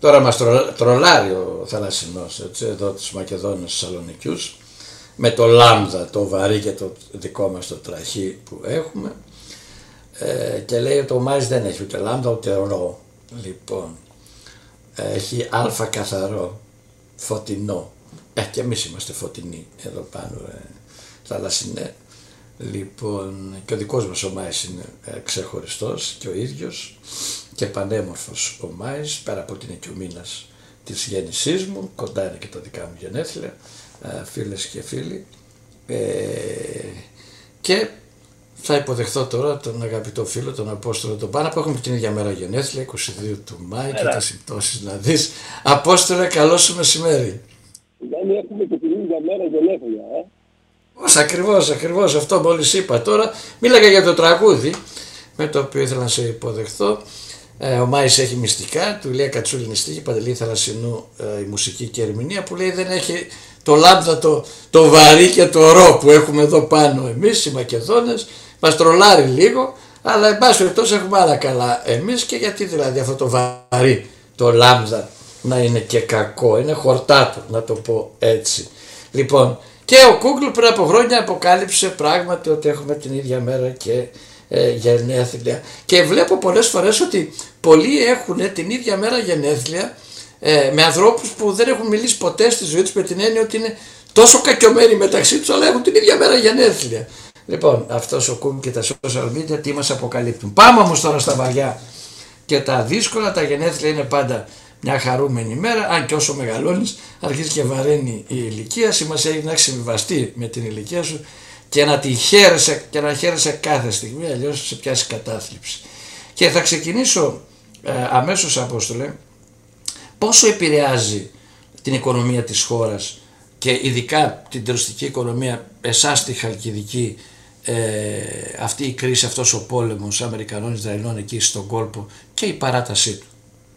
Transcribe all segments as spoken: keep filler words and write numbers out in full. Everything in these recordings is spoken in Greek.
Τώρα μας τρο, τρολάρει ο Θαλασσινός, έτσι, εδώ τους Μακεδόνες Θεσσαλονικιούς, με το λάμδα, το βαρύ και το δικό μας το τραχή που έχουμε, ε, και λέει ότι ο Μάης δεν έχει ούτε λάμδα ούτε ρο. Λοιπόν, έχει αλφα καθαρό, φωτεινό. Ε, και εμείς είμαστε φωτεινοί εδώ πάνω, ε, Θαλασσινέ. Λοιπόν, και ο δικός μας ο Μάης είναι ε, ξεχωριστός και ο ίδιος και πανέμορφος ο Μάης, πέρα από ότι είναι και ο μήνας της γέννησής μου, κοντά είναι και τα δικά μου γενέθλια, ε, φίλες και φίλοι. Ε, και θα υποδεχθώ τώρα τον αγαπητό φίλο, τον Απόστολο τον Πάνα, που έχουμε την ίδια μέρα γενέθλια, είκοσι δύο του Μάη, και τα συμπτώσεις να δεις. Απόστολε, καλό σου μεσημέρι. Δεν έχουμε και την ίδια μέρα γενέθλια, ε. Πώς, ακριβώς, ακριβώς, αυτό μόλις είπα τώρα. Μίλαγα για το τραγούδι με το οποίο ήθελα να σε υποδεχθώ. Ε, ο Μάης έχει μυστικά, του Ηλία Κατσούλη στίχη, Παντελή Θαλασσινού ε, η μουσική και ερμηνεία, που λέει δεν έχει το λάμδα, το, το βαρύ και το ρο που έχουμε εδώ πάνω εμείς οι Μακεδόνες. Μας τρολάρει λίγο, αλλά εν πάση περιπτώσει έχουμε άλλα καλά εμείς. Και γιατί δηλαδή αυτό το βαρύ, το λάμδα, να είναι και κακό, είναι χορτάτο, να το πω έτσι. Λοιπόν, και ο Google πριν από χρόνια αποκάλυψε πράγματι ότι έχουμε την ίδια μέρα και ε, γενέθλια. Και βλέπω πολλές φορές ότι πολλοί έχουν την ίδια μέρα γενέθλια ε, με ανθρώπους που δεν έχουν μιλήσει ποτέ στη ζωή τους, με την έννοια ότι είναι τόσο κακιωμένοι μεταξύ τους, αλλά έχουν την ίδια μέρα γενέθλια. Λοιπόν, αυτός ο Google και τα social media τι μας αποκαλύπτουν. Πάμε όμως τώρα στα βαριά και τα δύσκολα. Τα γενέθλια είναι πάντα μια χαρούμενη μέρα, αν και όσο μεγαλώνεις αρχίζει και βαραίνει η ηλικία. Σημασία έχει να έχεις συμβιβαστεί με την ηλικία σου και να τη χαίρεσαι, και να χαίρεσαι κάθε στιγμή, αλλιώς σε πιάσει κατάθλιψη. Και θα ξεκινήσω ε, αμέσως, Απόστολε, πόσο επηρεάζει την οικονομία της χώρας και ειδικά την τουριστική οικονομία εσάς στη Χαλκιδική ε, αυτή η κρίση, αυτός ο πόλεμος Αμερικανών Ισραηλών εκεί στον κόλπο και η παράτασή του?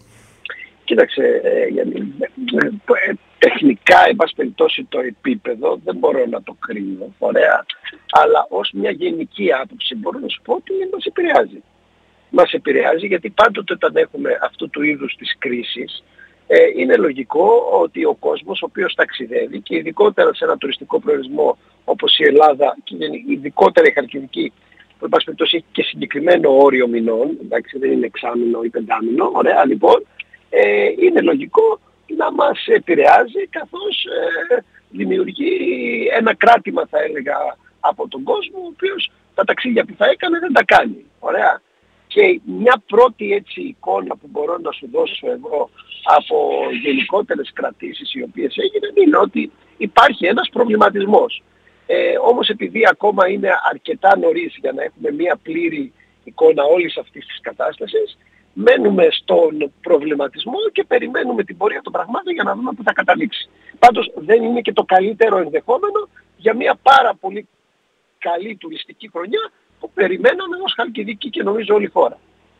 Κοίταξε, ε, ε, ε, τεχνικά, εν πάση περιπτώσει, το επίπεδο δεν μπορώ να το κρίνω, ωραία, αλλά ως μια γενική άποψη μπορώ να σου πω ότι μας επηρεάζει. Μας επηρεάζει γιατί πάντοτε όταν έχουμε αυτού του είδους της κρίσης, ε, είναι λογικό ότι ο κόσμος ο οποίος ταξιδεύει και ειδικότερα σε ένα τουριστικό προορισμό όπως η Ελλάδα και ειδικότερα η Χαλκιδική, που εν πάση περιπτώσει έχει και συγκεκριμένο όριο μηνών, εντάξει, δεν είναι εξάμηνο ή πεντάμηνο, ωραία, λοιπόν, ε, είναι λογικό να μας επηρεάζει καθώς ε, δημιουργεί ένα κράτημα, θα έλεγα, από τον κόσμο, ο οποίος τα ταξίδια που θα έκανε δεν τα κάνει, ωραία. Και μια πρώτη έτσι εικόνα που μπορώ να σου δώσω εγώ από γενικότερες κρατήσεις οι οποίες έγιναν είναι ότι υπάρχει ένας προβληματισμός. Ε, όμως επειδή ακόμα είναι αρκετά νωρίς για να έχουμε μια πλήρη εικόνα όλης αυτής της κατάστασης, μένουμε στον προβληματισμό και περιμένουμε την πορεία των πραγμάτων για να δούμε πού θα καταλήξει. Πάντως δεν είναι και το καλύτερο ενδεχόμενο για μια πάρα πολύ καλή τουριστική χρονιά που περιμέναμε ως Χαλκιδική και νομίζω όλη η χώρα.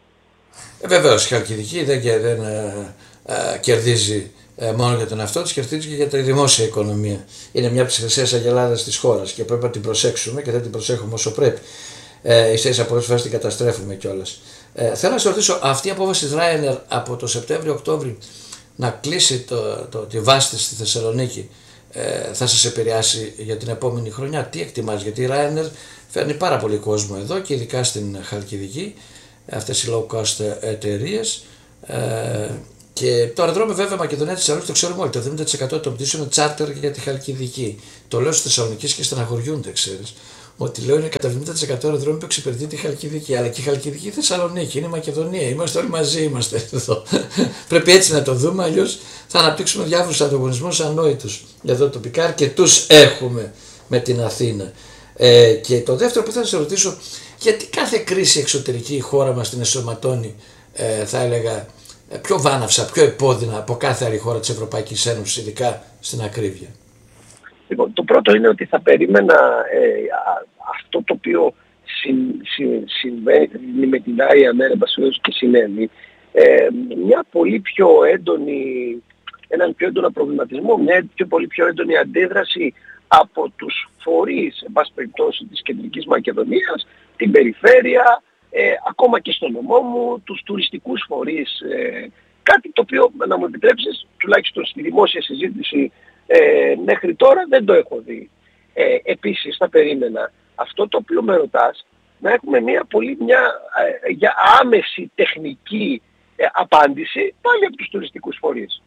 Ε, βεβαίως η Χαλκιδική δεν, δεν ε, ε, κερδίζει ε, μόνο για τον εαυτό της, κερδίζει και για τη δημόσια οικονομία. Είναι μια από τις χρυσές αγελάδες της χώρας και πρέπει να την προσέξουμε και δεν την προσέχουμε όσο πρέπει. Ε, ίσα ίσα πολλές φορές την καταστρέφουμε κιόλας. Ε, θέλω να σε ρωτήσω, αυτή η απόφαση της Ryanair από το Σεπτέμβριο-Οκτώβριο να κλείσει το, το, τη βάση της στη Θεσσαλονίκη ε, θα σας επηρεάσει για την επόμενη χρονιά? Τι εκτιμάς? Γιατί η Ryanair φέρνει πάρα πολύ κόσμο εδώ και ειδικά στην Χαλκιδική, αυτές οι low cost εταιρείες. Ε, και το αεροδρόμιο βέβαια Μακεδονία της Θεσσαλονίκης το ξέρουμε όλοι, το εβδομήντα τοις εκατό των πτήσεων είναι charter για τη Χαλκιδική. Το λέω στις Θεσσαλονίκης και στεναχωριούνται, ξέρεις. Ότι λέω είναι κατά εβδομήντα τοις εκατό αεροδρόμιο που εξυπηρετεί τη Χαλκιδική. Αλλά και η Χαλκιδική Θεσσαλονίκη, είναι η Μακεδονία. Είμαστε όλοι μαζί, είμαστε εδώ. Πρέπει έτσι να το δούμε, αλλιώς θα αναπτύξουμε διάφορους ανταγωνισμούς ανόητους. Εδώ τοπικά αρκετούς έχουμε με την Αθήνα. Ε, και το δεύτερο που θα σε ρωτήσω, γιατί κάθε κρίση εξωτερική η χώρα μας την εσωματώνει, ε, θα έλεγα, πιο βάναυσα, πιο επώδυνα από κάθε άλλη χώρα της Ευρωπαϊκής Ένωσης, ειδικά στην ακρίβεια? Λοιπόν, το πρώτο είναι ότι θα περίμενα ε, αυτό το οποίο συν, συν, συμβαίνει με την Ryanair και συνέβη, ε, μια πολύ πιο έντονη, έναν πιο έντονο προβληματισμό, μια πιο πολύ πιο έντονη αντίδραση από τους φορείς, εν πάση περιπτώσει, της Κεντρικής Μακεδονίας, την περιφέρεια, ε, ακόμα και στο νομό μου, τους τουριστικούς φορείς, ε, κάτι το οποίο, να μου επιτρέψεις, τουλάχιστον στη δημόσια συζήτηση ε, μέχρι τώρα δεν το έχω δει. Ε, επίσης θα περίμενα αυτό το οποίο με ρωτάς να έχουμε μια πολύ μια ε, για άμεση τεχνική ε, απάντηση πάλι από τους τουριστικούς φορείς.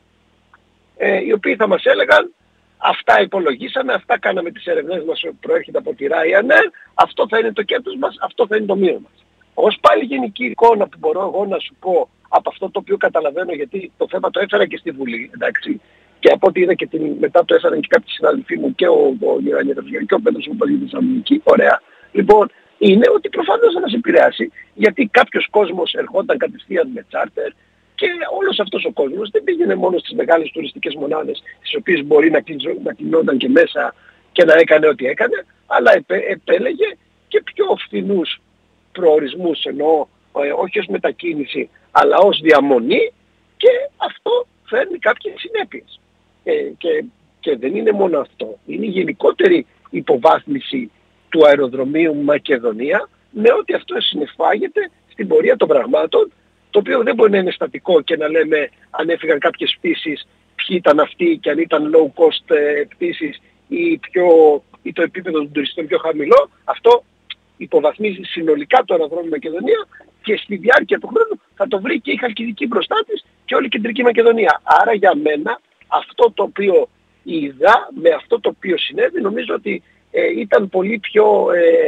Ε, οι οποίοι θα μας έλεγαν αυτά υπολογίσαμε, αυτά κάναμε τις ερευνές μας που προέρχεται από τη Ryanair, αυτό θα είναι το κέρδος μας, αυτό θα είναι το μείον μας. Ως πάλι γενική εικόνα που μπορώ εγώ να σου πω από αυτό το οποίο καταλαβαίνω, γιατί το θέμα το έφερα και στη Βουλή, εντάξει, και από ό,τι είδα και την, μετά το έφεραν και κάποιοι συναδελφοί μου και ο Γερανιέτος και ο Πέτρος που πήγε στη Θεσσαλονίκη, ωραία. Λοιπόν, είναι ότι προφανώς θα μας επηρεάσει, γιατί κάποιος κόσμος ερχόταν κατευθείαν με τσάρτερ και όλος αυτός ο κόσμος δεν πήγαινε μόνο στις μεγάλες τουριστικές μονάδες, στις οποίες μπορεί να, κλεινζο, να κλεινόταν και μέσα και να έκανε ό,τι έκανε, αλλά επέ, επέλεγε και πιο φθηνούς προορισμούς, εννοώ ε, όχι ως μετακίνηση, αλλά ως διαμονή, και αυτό φέρνει κάποιες συνέπειες. Ε, και, και δεν είναι μόνο αυτό, είναι η γενικότερη υποβάθμιση του αεροδρομίου Μακεδονία, με ό,τι αυτό συνεφάγεται στην πορεία των πραγμάτων, το οποίο δεν μπορεί να είναι στατικό και να λέμε αν έφυγαν κάποιες πτήσεις ποιοι ήταν αυτοί και αν ήταν low cost ε, πτήσεις ή, πιο, ή το επίπεδο των τουριστών πιο χαμηλό. Αυτό υποβαθμίζει συνολικά το αεροδρόμιο Μακεδονία και στη διάρκεια του χρόνου θα το βρει και η Χαλκιδική μπροστά της και όλη η Κεντρική Μακεδονία. Άρα για μένα αυτό το οποίο είδα με αυτό το οποίο συνέβη, νομίζω ότι ε, ήταν πολύ πιο,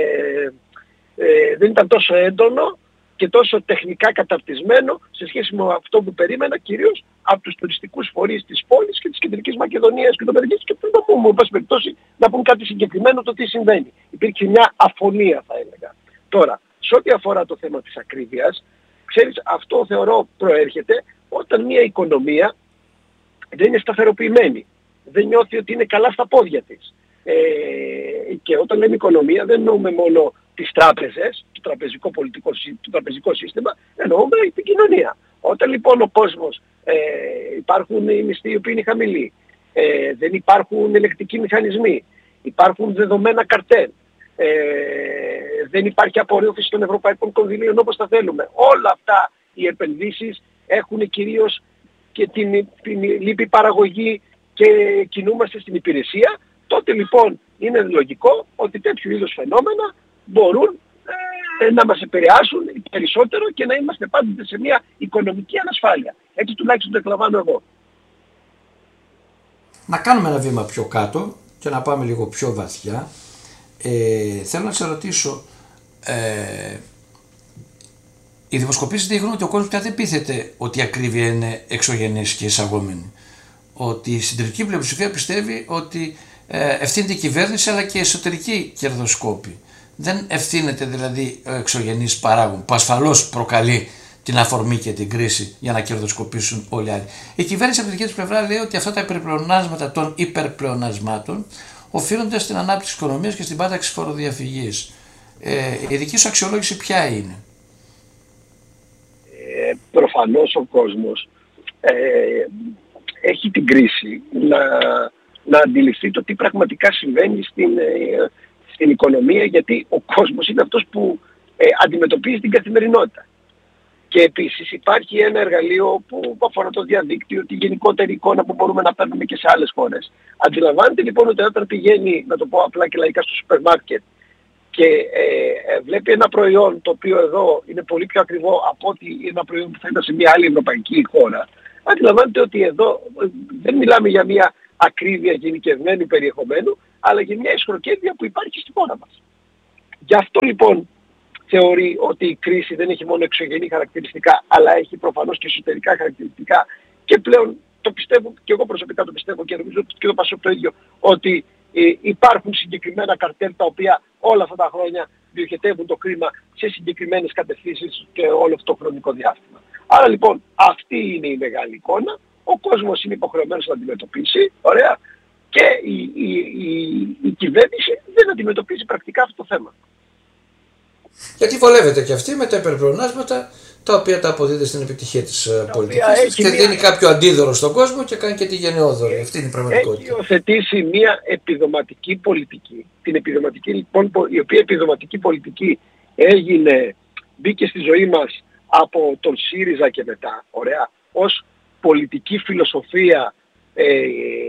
ε, ε, δεν ήταν τόσο έντονο και τόσο τεχνικά καταρτισμένο σε σχέση με αυτό που περίμενα, κυρίως από τους τουριστικούς φορείς της πόλης και της Κεντρικής Μακεδονίας και των Περιοχής, και πριν το πούμε, εν πάση περιπτώσει, να πούν κάτι συγκεκριμένο το τι συμβαίνει. Υπήρξε μια αφωνία, θα έλεγα. Τώρα, σε ό,τι αφορά το θέμα της ακρίβειας, ξέρεις, αυτό θεωρώ προέρχεται όταν μια οικονομία δεν είναι σταθεροποιημένη, δεν νιώθει ότι είναι καλά στα πόδια της. Ε, και όταν λέμε οικονομία δεν εννοούμε μόνο τις τράπεζες, το τραπεζικό, πολιτικό, το τραπεζικό σύστημα, εννοούμε την κοινωνία. Όταν λοιπόν ο κόσμος, ε, υπάρχουν οι μισθοί οι οποίοι είναι χαμηλοί, ε, δεν υπάρχουν ελεκτικοί μηχανισμοί, υπάρχουν δεδομένα καρτέλ, ε, δεν υπάρχει απορρόφηση των ευρωπαϊκών κονδυλίων όπως τα θέλουμε. Όλα αυτά οι επενδύσεις έχουν κυρίως και την, την λύπη παραγωγή και κινούμαστε στην υπηρεσία. Τότε λοιπόν είναι λογικό ότι τέτοιου είδους φαινόμενα μπορούν ε, να μας επηρεάσουν περισσότερο και να είμαστε πάντοτε σε μια οικονομική ανασφάλεια. Έτσι τουλάχιστον το εκλαμβάνω εγώ. Να κάνουμε ένα βήμα πιο κάτω και να πάμε λίγο πιο βαθιά. Ε, θέλω να σε ρωτήσω, ε, οι δημοσκοπήσεις δείχνουν ότι ο κόσμος πια δεν πείθεται ότι η ακρίβεια είναι εξωγενής και εισαγόμενη. Ότι η συντριπτική πλειοψηφία πιστεύει ότι ε, ευθύνεται η κυβέρνηση αλλά και εσωτερικοί κερδοσκόποι. Δεν ευθύνεται δηλαδή ο εξωγενής παράγων που ασφαλώς προκαλεί την αφορμή και την κρίση για να κερδοσκοπήσουν όλοι οι άλλοι. Η κυβέρνηση από τη δική της πλευρά λέει ότι αυτά τα υπερπλεονάσματα των υπερπλεονασμάτων οφείλονται στην ανάπτυξη της οικονομίας και στην πάταξη φοροδιαφυγής. Ε, η δική σου αξιολόγηση ποια είναι? Ε, προφανώς ο κόσμος ε, έχει την κρίση να, να αντιληφθεί το τι πραγματικά συμβαίνει στην, ε, στην οικονομία, γιατί ο κόσμος είναι αυτός που ε, αντιμετωπίζει την καθημερινότητα. Και επίσης υπάρχει ένα εργαλείο που αφορά το διαδίκτυο, τη γενικότερη εικόνα που μπορούμε να παίρνουμε και σε άλλες χώρες. Αντιλαμβάνεται λοιπόν ότι όταν πηγαίνει, να το πω απλά και λαϊκά, στο σούπερ μάρκετ και ε, βλέπει ένα προϊόν το οποίο εδώ είναι πολύ πιο ακριβό από ότι ένα προϊόν που θα ήταν σε μια άλλη ευρωπαϊκή χώρα, αντιλαμβάνεται ότι εδώ δεν μιλάμε για μια ακρίβεια γενικευμένου περιεχομένου, αλλά για μια ισχροκέρδεια που υπάρχει στη χώρα μας. Γι' αυτό λοιπόν θεωρεί ότι η κρίση δεν έχει μόνο εξωγενή χαρακτηριστικά, αλλά έχει προφανώς και εσωτερικά χαρακτηριστικά, και πλέον το πιστεύω, και εγώ προσωπικά το πιστεύω και νομίζω ότι και το Πασόκ το ίδιο, ότι ε, υπάρχουν συγκεκριμένα καρτέλ τα οποία όλα αυτά τα χρόνια διοχετεύουν το χρήμα σε συγκεκριμένες κατευθύνσεις και όλο αυτό το χρονικό διάστημα. Άρα λοιπόν αυτή είναι η μεγάλη εικόνα, ο κόσμος είναι υποχρεωμένος να αντιμετωπίσει, ωραία, και η, η, η, η κυβέρνηση δεν αντιμετωπίζει πρακτικά αυτό το θέμα. Γιατί βολεύεται και αυτή με τα υπερπλεονάσματα τα οποία τα αποδίδει στην επιτυχία της πολιτικής και δίνει μια... κάποιο αντίδωρο στον κόσμο και κάνει και τη γενναιόδορη. Αυτή είναι η πραγματικότητα. Έχει υιοθετήσει μια επιδοματική πολιτική, την επιδοματική λοιπόν, η οποία επιδοματική πολιτική έγινε, μπήκε στη ζωή μας από τον ΣΥΡΙΖΑ και μετά, ωραία, ως πολιτική φιλοσοφία ε,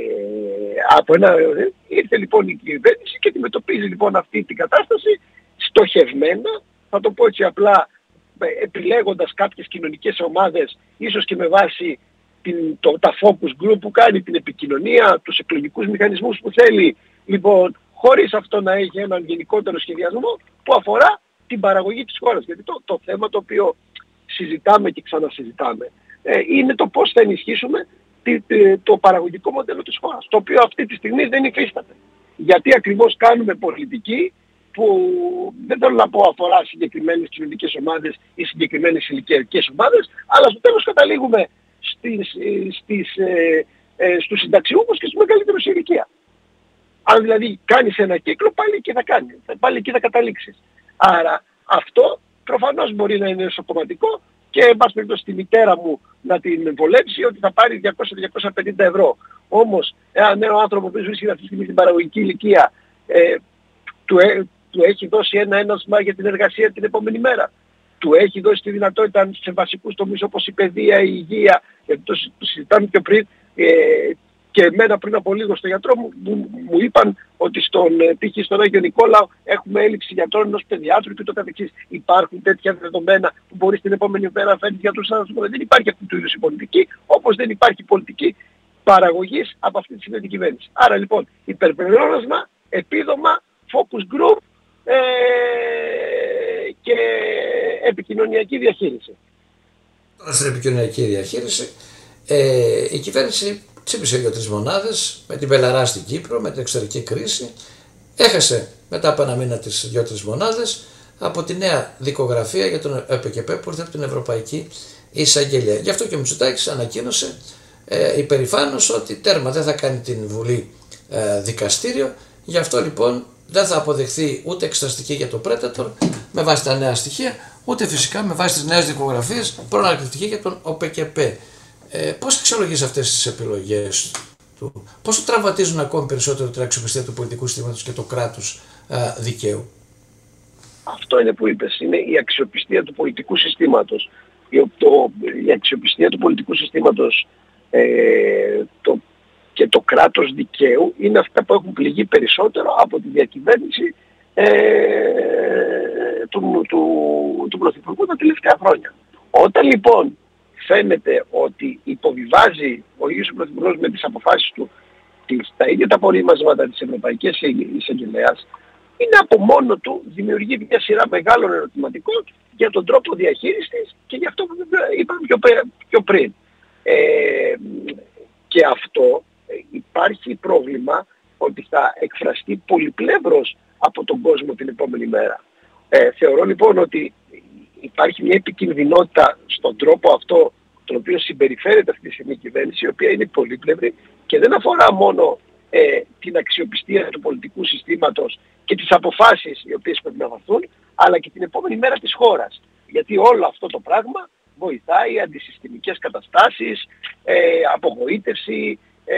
από ένα... Ήρθε λοιπόν η κυβέρνηση και αντιμετωπίζει λοιπόν αυτή την κατάσταση στοχευμένα, θα το πω έτσι απλά, επιλέγοντας κάποιες κοινωνικές ομάδες, ίσως και με βάση την, το, τα focus group που κάνει, την επικοινωνία, τους εκλογικούς μηχανισμούς που θέλει, λοιπόν, χωρίς αυτό να έχει έναν γενικότερο σχεδιασμό που αφορά την παραγωγή της χώρας. Γιατί το, το θέμα το οποίο συζητάμε και ξανασυζητάμε ε, είναι το πώς θα ενισχύσουμε τη, τη, το παραγωγικό μοντέλο της χώρας, το οποίο αυτή τη στιγμή δεν υφίσταται. Γιατί ακριβώς κάνουμε πολιτική που δεν θέλω να πω αφορά συγκεκριμένες κοινωνικές ομάδες ή συγκεκριμένες ηλικιακές ομάδες, αλλά στο τέλος καταλήγουμε στις, στις, ε, ε, στους συνταξιούχους και στους μεγαλύτερους ηλικία. Αν δηλαδή κάνεις ένα κύκλο, πάλι εκεί θα κάνει, πάλι εκεί θα καταλήξεις. Άρα αυτό προφανώς μπορεί να είναι σοκοματικό και εν πάση περιπτώσει τη μητέρα μου να την βολέψει ότι θα πάρει διακόσια με διακόσια πενήντα ευρώ. Όμως ένα νέο άνθρωπο που βρίσκεται αυτή τη στιγμή στην παραγωγική ηλικία ε, του, ε, του έχει δώσει ένα ένασμα για την εργασία την επόμενη μέρα. Του έχει δώσει τη δυνατότητα σε βασικούς τομείς όπως η παιδεία, η υγεία, γιατί το, το συζητάμε πιο πριν, ε, και εμένα πριν από λίγο στο γιατρό μου, μου, μου είπαν ότι στον τύχη στον Άγιο Νικόλαο έχουμε έλλειψη γιατρών ενός παιδιάτρου και το καθεξής. Υπάρχουν τέτοια δεδομένα που μπορεί την επόμενη μέρα να φέρει γιατρούς να σου. Δεν υπάρχει αυτού του είδους η πολιτική, όπως δεν υπάρχει πολιτική παραγωγής από αυτή τη σημερινή κυβέρνηση. Άρα λοιπόν υπερπληρώνασμα, επίδομα, focus group ε, και επικοινωνιακή διαχείριση. Τώρα στην επικοινωνιακή διαχείριση ε, η κυβέρνηση τσίπησε δύο-τρεις μονάδες με την Πελαρά στην Κύπρο, με την εξωτερική κρίση. Έχασε μετά από ένα μήνα τις δύο-τρεις μονάδες από τη νέα δικογραφία για τον ΕΠΚΠ που ήρθε από την Ευρωπαϊκή Εισαγγελία. Γι' αυτό και ο Μητσοτάκης ανακοίνωσε ε, υπερηφάνως ότι τέρμα δεν θα κάνει την Βουλή ε, δικαστήριο. Γι' αυτό λοιπόν δεν θα αποδεχθεί ούτε εξεταστική για το Predator με βάση τα νέα στοιχεία, ούτε φυσικά με βάση τις νέες δικογραφίες προανακριτική για τον ΟΠΚΠ. Ε, πώς αξιολογείς αυτές τις επιλογές του, πώς το τραυματίζουν ακόμη περισσότερο την αξιοπιστία του πολιτικού συστήματος και το κράτους α, δικαίου? Αυτό είναι που είπες, είναι η αξιοπιστία του πολιτικού συστήματος. Η, το, η αξιοπιστία του πολιτικού συστήματος ε, το, και το κράτος δικαίου είναι αυτά που έχουν πληγεί περισσότερο από τη διακυβέρνηση ε, του, του, του Πρωθυπουργού τα τελευταία χρόνια. Όταν λοιπόν φαίνεται ότι υποβιβάζει ο ίδιος ο Πρωθυπουργός με τις αποφάσεις του τις, τα ίδια τα απορρίμματα της Ευρωπαϊκής Εισαγγελέας, είναι από μόνο του δημιουργεί μια σειρά μεγάλων ερωτηματικών για τον τρόπο διαχείρισης και για αυτό που είπαμε πιο, πιο πριν. Ε, και αυτό υπάρχει πρόβλημα ότι θα εκφραστεί πολυπλεύρος από τον κόσμο την επόμενη μέρα. Ε, θεωρώ λοιπόν ότι υπάρχει μια επικινδυνότητα στον τρόπο αυτό τον οποίο συμπεριφέρεται αυτή τη στιγμή η κυβέρνηση, η οποία είναι πολύπλευρη και δεν αφορά μόνο ε, την αξιοπιστία του πολιτικού συστήματος και τις αποφάσεις οι οποίες πρέπει να δοθούν, αλλά και την επόμενη μέρα της χώρας. Γιατί όλο αυτό το πράγμα βοηθάει αντισυστημικές καταστάσεις, ε, απογοήτευση ε,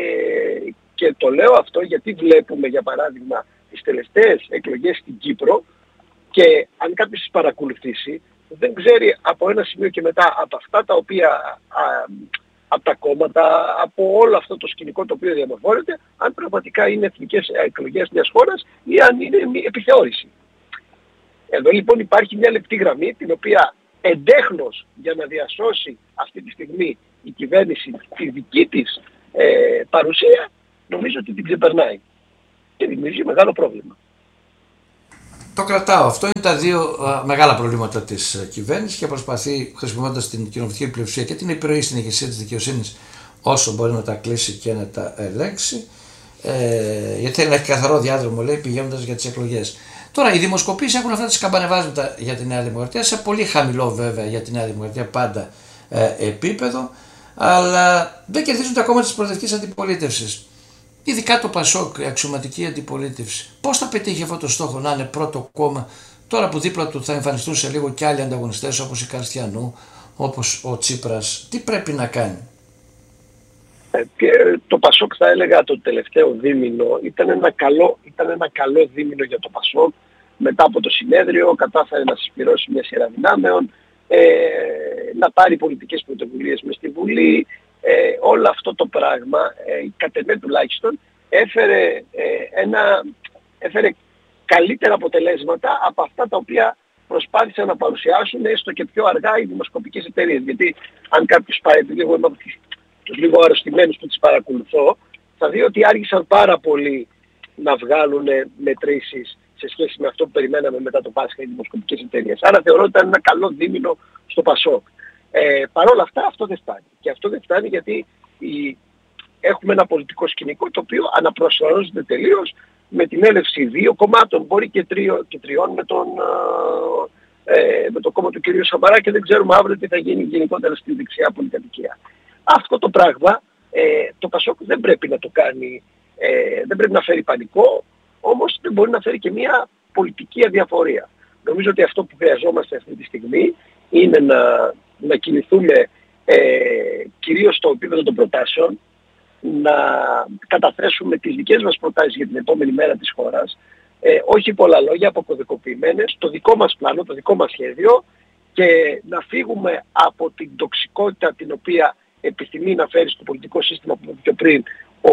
και το λέω αυτό γιατί βλέπουμε για παράδειγμα τις τελευταίες εκλογές στην Κύπρο και αν κάποιος τις παρακολουθήσει δεν ξέρει από ένα σημείο και μετά από αυτά τα οποία, α, από τα κόμματα, από όλο αυτό το σκηνικό το οποίο διαμορφώνεται, αν πραγματικά είναι εθνικές εκλογές μιας χώρας ή αν είναι μια επιθεώρηση. Εδώ λοιπόν υπάρχει μια λεπτή γραμμή την οποία εντέχνως για να διασώσει αυτή τη στιγμή η κυβέρνηση τη δική της ε, παρουσία, νομίζω ότι την ξεπερνάει και δημιουργεί μεγάλο πρόβλημα. Το κρατάω. Αυτό είναι τα δύο α, μεγάλα προβλήματα της κυβέρνησης και προσπαθεί χρησιμοποιώντας την κοινοβουλευτική πλειοψηφία και την επιρροή στην ηγεσία της δικαιοσύνης όσο μπορεί να τα κλείσει και να τα ελέγξει. Ε, γιατί θέλει να έχει καθαρό διάδρομο, λέει, πηγαίνοντας για τις εκλογές. Τώρα, οι δημοσκοπήσεις έχουν αυτά τα σκαμπανεβάσματα για τη Νέα Δημοκρατία, σε πολύ χαμηλό βέβαια για τη Νέα Δημοκρατία πάντα ε, επίπεδο, αλλά δεν κερδίζουν τα κόμματα της προοδευτικής αντιπολίτευσης. Ειδικά το ΠΑΣΟΚ, η αξιωματική αντιπολίτευση. Πώς θα πετύχει αυτό το στόχο να είναι πρώτο κόμμα, τώρα που δίπλα του θα εμφανιστούν σε λίγο και άλλοι ανταγωνιστές όπως η Καρστιανού, όπως ο Τσίπρας? Τι πρέπει να κάνει? Ε, το ΠΑΣΟΚ θα έλεγα το τελευταίο δίμηνο ήταν ένα καλό, ήταν ένα καλό δίμηνο για το ΠΑΣΟΚ. Μετά από το συνέδριο κατάφερε να συσπυρώσει μια σειρά δυνάμεων, ε, να πάρει πολιτικές πρωτοβουλίες μες στη Βουλή, όλο αυτό το πράγμα, ε, κατ' εμέ τουλάχιστον, έφερε, ε, ένα, έφερε καλύτερα αποτελέσματα από αυτά τα οποία προσπάθησαν να παρουσιάσουν έστω και πιο αργά οι δημοσκοπικές εταιρείες. Γιατί αν κάποιος πάει, επειδή εγώ είμαι από τους λίγο αρρωστημένους που τις παρακολουθώ, θα δει ότι άργησαν πάρα πολύ να βγάλουν μετρήσεις σε σχέση με αυτό που περιμέναμε μετά το Πάσχα οι δημοσκοπικές εταιρείες. Άρα θεωρώ ότι ήταν ένα καλό δίμηνο στο Πασόκ. Ε, Παρ' όλα αυτά αυτό δεν φτάνει. Και αυτό δεν φτάνει γιατί η, έχουμε ένα πολιτικό σκηνικό το οποίο αναπροσαρμόζεται τελείως με την έλευση δύο κομμάτων, μπορεί και, τρίο, και τριών με, τον, ε, με το κόμμα του κ. Σαμαρά, και δεν ξέρουμε αύριο τι θα γίνει γενικότερα στη δεξιά πολυκατοικία. Αυτό το πράγμα ε, το Πασόκ δεν πρέπει να το κάνει, ε, δεν πρέπει να φέρει πανικό, όμως δεν μπορεί να φέρει και μια πολιτική αδιαφορία. Νομίζω ότι αυτό που χρειαζόμαστε αυτή τη στιγμή είναι να, να κινηθούμε ε, κυρίως στο επίπεδο των προτάσεων, να καταθέσουμε τις δικές μας προτάσεις για την επόμενη μέρα της χώρας, ε, όχι πολλά λόγια, αποκωδικοποιημένες, το δικό μας πλάνο, το δικό μας σχέδιο, και να φύγουμε από την τοξικότητα την οποία επιθυμεί να φέρει στο πολιτικό σύστημα που είπε πιο πριν ο,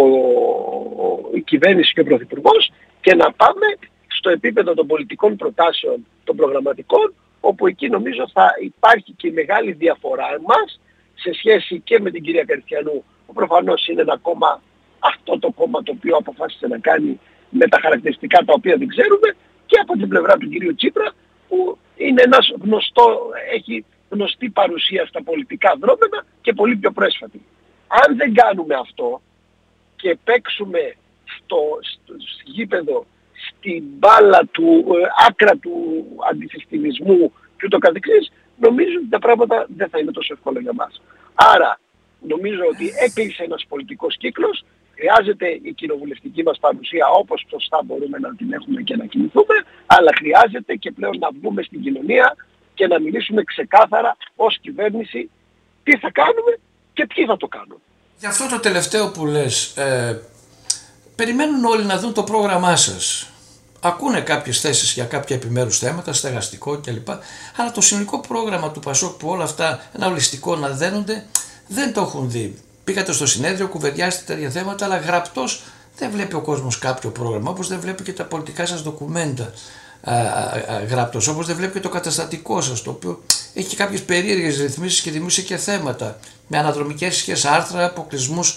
ο, η κυβέρνηση και ο Πρωθυπουργός, και να πάμε στο επίπεδο των πολιτικών προτάσεων, των προγραμματικών, όπου εκεί νομίζω θα υπάρχει και η μεγάλη διαφορά μας σε σχέση και με την κυρία Καριστιανού, που προφανώς είναι ένα κόμμα, αυτό το κόμμα το οποίο αποφάσισε να κάνει με τα χαρακτηριστικά τα οποία δεν ξέρουμε, και από την πλευρά του κυρίου Τσίπρα, που είναι ένας γνωστό, έχει γνωστή παρουσία στα πολιτικά δρόμενα και πολύ πιο πρόσφατη. Αν δεν κάνουμε αυτό και παίξουμε στο, στο γήπεδο, στην μπάλα του, ε, άκρα του αντισυστημισμού και ούτω καθεξής, νομίζω ότι τα πράγματα δεν θα είναι τόσο εύκολα για μας. Άρα νομίζω ότι έκλεισε ένας πολιτικός κύκλος, χρειάζεται η κοινοβουλευτική μας παρουσία όπως σωστά μπορούμε να την έχουμε και να κινηθούμε, αλλά χρειάζεται και πλέον να βγούμε στην κοινωνία και να μιλήσουμε ξεκάθαρα ως κυβέρνηση τι θα κάνουμε και ποιοι θα το κάνουν. Γι' αυτό το τελευταίο που λες, ε, περιμένουν όλοι να δουν το πρόγραμμά σας. Ακούνε κάποιες θέσεις για κάποια επιμέρους θέματα, στεγαστικό κλπ. Αλλά το συνολικό πρόγραμμα του Πασόκ, που όλα αυτά ένα ολιστικό να δένονται, δεν το έχουν δει. Πήγατε στο συνέδριο, κουβεντιάσετε τέτοια θέματα, αλλά γραπτός δεν βλέπει ο κόσμος κάποιο πρόγραμμα, όπως δεν βλέπει και τα πολιτικά σας ντοκουμέντα α, α, α, γραπτός, όπως δεν βλέπει και το καταστατικό σας, το οποίο έχει και κάποιες περίεργες ρυθμίσεις και δημιουργήσει και θέματα με αναδρομικές σχέσεις, άρθρα, αποκλεισμούς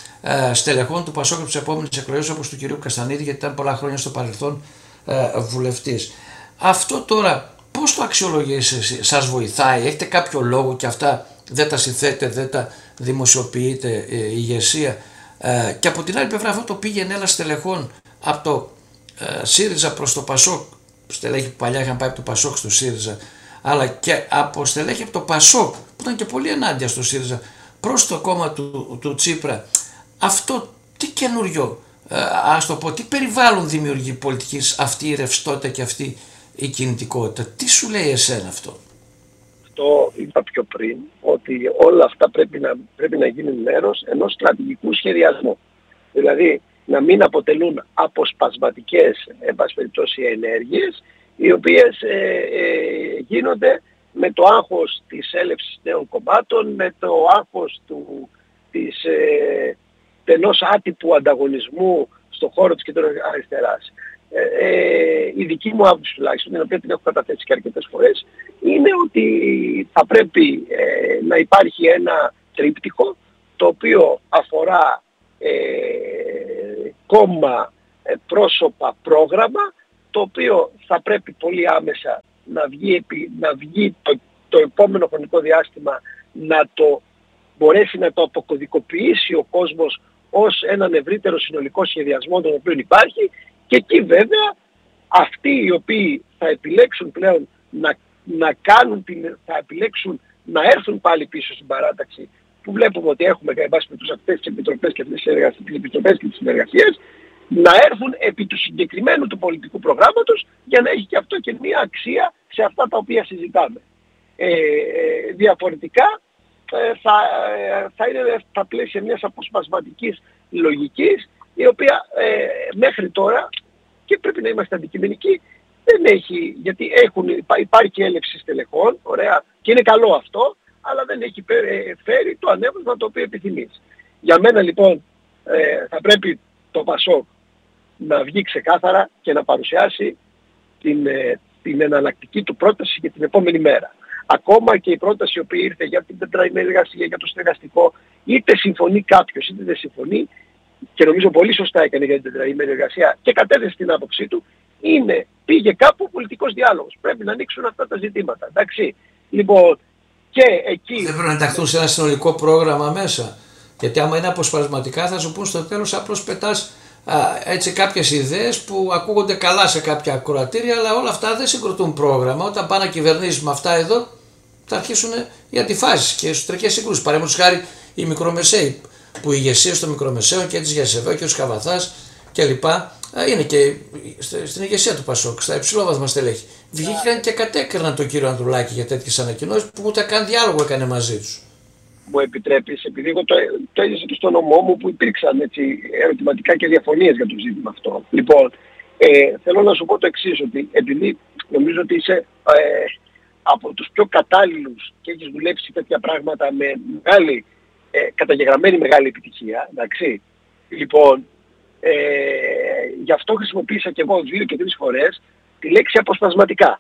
ε, στελεχών του Πασόκ από τις επόμενες εκλογές, όπως του κυρίου Καστανίδη, γιατί ήταν πολλά χρόνια στο παρελθόν ε, βουλευτής. Αυτό τώρα πώς το αξιολογείς εσύ, σας βοηθάει, έχετε κάποιο λόγο και αυτά δεν τα συνθέτετε, δεν τα δημοσιοποιείτε ε, η ηγεσία, ε, και από την άλλη πλευρά αυτό το πήγαινε ένα στελεχών από το ε, ΣΥΡΙΖΑ προς το Πασόκ, στελέχη που παλιά είχαν πάει από το Πασόκ στο ΣΥΡΙΖΑ, αλλά και από στελέχη από το Πασόκ που ήταν και πολύ ενάντια στο ΣΥΡΙΖΑ προς το κόμμα του, του Τσίπρα. Αυτό τι καινούριο, ε, ας το πω, τι περιβάλλον δημιουργεί πολιτικής αυτή η ρευστότητα και αυτή η κινητικότητα? Τι σου λέει εσένα αυτό? Το είπα πιο πριν, ότι όλα αυτά πρέπει να, πρέπει να γίνουν μέρος ενός στρατηγικού σχεδιασμού. Δηλαδή να μην αποτελούν αποσπασματικές, εν πάση περιπτώσει, ενέργειες, οι οποίες ε, ε, γίνονται με το άγχος της έλευσης νέων κομμάτων, με το άγχος του, της, ε, ενός άτυπου ανταγωνισμού στον χώρο της κεντροαριστεράς. Ε, ε, η δική μου άποψη τουλάχιστον, την οποία την έχω καταθέσει και αρκετές φορές, είναι ότι θα πρέπει ε, να υπάρχει ένα τρίπτυχο το οποίο αφορά ε, κόμμα, ε, πρόσωπα, πρόγραμμα, το οποίο θα πρέπει πολύ άμεσα να βγει, να βγει το, το επόμενο χρονικό διάστημα, να το μπορέσει να το αποκωδικοποιήσει ο κόσμος ως έναν ευρύτερο συνολικό σχεδιασμό τον οποίο υπάρχει, και εκεί βέβαια αυτοί οι οποίοι θα επιλέξουν πλέον να, να κάνουν την, θα επιλέξουν να έρθουν πάλι πίσω στην παράταξη, που βλέπουμε ότι έχουμε εν πάση περιπτώσει αυτές τις επιτροπές και αυτές τις επιτροπές και τις συνεργασίες, να έρθουν επί του συγκεκριμένου του πολιτικού προγράμματος, για να έχει και αυτό και μια αξία σε αυτά τα οποία συζητάμε. Ε, διαφορετικά ε, θα, ε, θα είναι στα πλαίσια μιας αποσπασματικής λογικής, η οποία ε, μέχρι τώρα, και πρέπει να είμαστε αντικειμενικοί, δεν έχει, γιατί έχουν, υπάρχει έλευση στελεχών, ωραία, και είναι καλό αυτό, αλλά δεν έχει φέρει το ανέβασμα το οποίο επιθυμείς. Για μένα λοιπόν ε, θα πρέπει το ΠΑΣΟΚ να βγει ξεκάθαρα και να παρουσιάσει την, ε, την εναλλακτική του πρόταση για την επόμενη μέρα. Ακόμα και η πρόταση η οποία ήρθε για την τετραημερή εργασία, για το στεγαστικό, είτε συμφωνεί κάποιος είτε δεν συμφωνεί, και νομίζω πολύ σωστά έκανε για την τετραημερή εργασία και κατέθεσε την άποψή του, είναι, πήγε κάπου ο πολιτικός διάλογος. Πρέπει να ανοίξουν αυτά τα ζητήματα. Εντάξει. Λοιπόν, και εκεί... Δεν πρέπει να ενταχθούν σε ένα συνολικό πρόγραμμα μέσα. Γιατί άμα είναι αποσπασματικά θα σου πούν στο τέλος απλώς πετάς α, έτσι κάποιες ιδέες που ακούγονται καλά σε κάποια ακροατήρια, αλλά όλα αυτά δεν συγκροτούν πρόγραμμα. Όταν πάνε να κυβερνήσεις με αυτά εδώ θα αρχίσουν οι αντιφάσεις και οι εσωτερικές συγκρούσεις. Παραδείγματος χάρη οι μικρομεσαίοι, που η ηγεσία των μικρομεσαίων και της Γιασεβέ και ο Σκαβαθάς κλπ. Είναι και στην ηγεσία του ΠΑΣΟΚ, στα υψηλόβαθμα στελέχη. Βγήκαν και κατέκριναν τον κύριο Ανδρουλάκη για τέτοιες ανακοινώσεις που ούτε καν διάλογο έκανε μαζί τους. Μου επιτρέπεις, επειδή εγώ το, το έζησα και στον νομό μου που υπήρξαν έτσι, ερωτηματικά και διαφωνίες για το ζήτημα αυτό. Λοιπόν, ε, θέλω να σου πω το εξής, ότι επειδή νομίζω ότι είσαι ε, από τους πιο κατάλληλους και έχεις δουλέψει τέτοια πράγματα με μεγάλη, ε, καταγεγραμμένη μεγάλη επιτυχία, εντάξει. Λοιπόν, ε, γι' αυτό χρησιμοποίησα και εγώ δύο και τρεις φορές τη λέξη αποσπασματικά.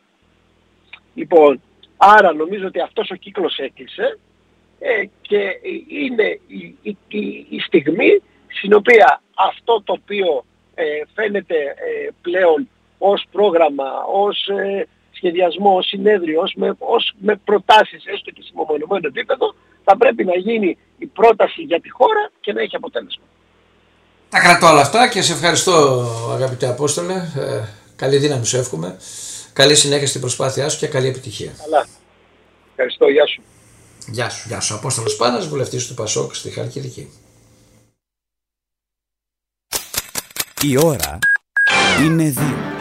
Λοιπόν, άρα νομίζω ότι αυτός ο κύκλος έκλεισε. Ε, και είναι η, η, η, η στιγμή στην οποία αυτό το οποίο ε, φαίνεται ε, πλέον ως πρόγραμμα, ως ε, σχεδιασμό, ως συνέδριο, ως με, ως με προτάσεις έστω και σε μεμονωμένο επίπεδο, θα πρέπει να γίνει η πρόταση για τη χώρα και να έχει αποτέλεσμα. Τα κρατώ όλα αυτά και σε ευχαριστώ αγαπητέ Απόστολε, ε, καλή δύναμη σου εύχομαι, καλή συνέχεια στην προσπάθειά σου και καλή επιτυχία. Καλά, ευχαριστώ, γεια σου. Γεια σου, γεια σου. Απόστολος Πάνας, βουλευτής του ΠΑΣΟΚ στη Χαλκιδική. Η ώρα είναι δύο.